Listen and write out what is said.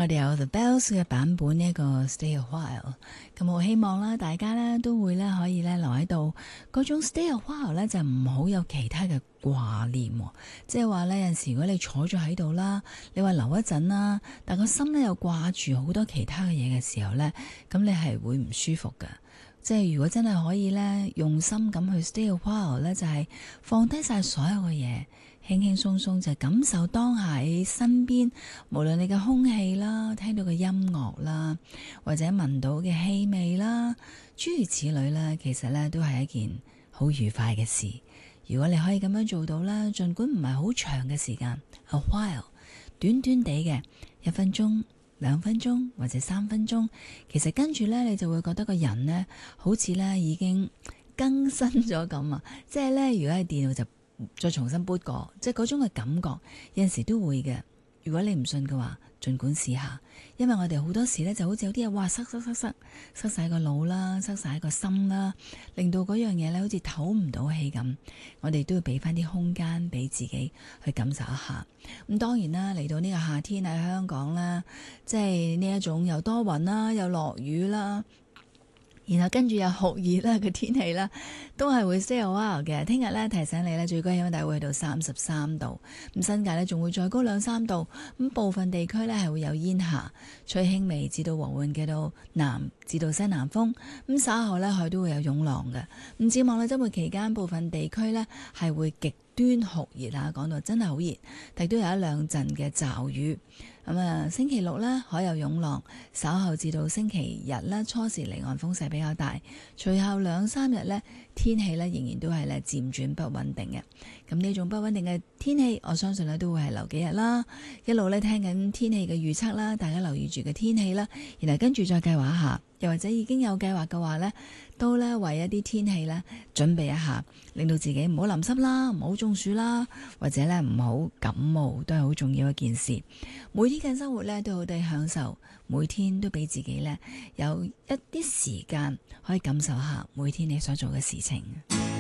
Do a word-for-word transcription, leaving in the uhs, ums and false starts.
我哋有 The Bells 嘅版本呢一個 Stay a While， 咁我希望啦，大家咧都會咧可以咧留喺度，嗰種 Stay a While 咧就唔好有其他嘅掛念，即係話咧有陣時如果你坐咗喺度啦，你話留一陣啦，但個心咧又掛住好多其他嘅嘢嘅時候咧，咁你係會唔舒服㗎。即係如果真係可以咧用心咁去 Stay a While 咧，就係放低晒所有嘅嘢。輕輕鬆鬆就感受當下喺身邊，無論你嘅空氣啦，聽到嘅音樂啦，或者聞到嘅氣味啦，諸如此類啦，其實咧都係一件好愉快嘅事。如果你可以咁樣做到啦，盡管唔係好長嘅時間 ，a while， 短短地嘅一分鐘、兩分鐘或者三分鐘，其實跟住咧你就會覺得個人咧好似咧已經更新咗咁啊！即係咧，如果係電腦就再重新 boot 過，即係嗰種嘅感覺，有陣時都會嘅。如果你唔信嘅話，盡管試下，因為我哋好多時咧就好似有啲嘢，哇塞塞塞塞塞晒個腦啦，塞晒個心啦，令到嗰樣嘢咧好似唞唔到氣咁。我哋都要俾翻啲空間俾自己去感受一下。咁當然啦，嚟到呢個夏天喺香港啦，即係呢一種又多雲啦，又落雨啦。然後跟住又酷熱啦嘅天氣啦，都係會 stay a while 嘅。聽日咧提醒你咧，最高氣溫大概會去到三十三度，咁新界咧仲會再高兩三度。咁部分地區咧係會有煙霞，吹輕微至到和緩嘅到南至到西南風。咁稍後咧海都會有湧浪嘅。咁展望咧周末期間，部分地區咧係會極端酷熱啊，講到真係好熱，但都有一兩陣嘅驟雨。咁啊，星期六呢，海有湧浪，稍後至到星期日呢，初時離岸風勢比較大，隨後兩三日呢，天氣呢仍然都係咧漸轉不穩定嘅。咁呢種不穩定嘅天氣，我相信呢都會係留幾日啦。一路呢聽緊天氣嘅預測啦，大家留意住嘅天氣啦，然後跟住再計劃一下，又或者已經有計劃嘅話呢，都呢為一啲天氣呢準備一下，令到自己唔好淋濕啦，唔好中暑啦，或者呢唔好感冒，都係好重要一件事。每天嘅生活呢都好地享受，每天都俾自己呢有一啲時間可以感受下每天你所做嘅事情。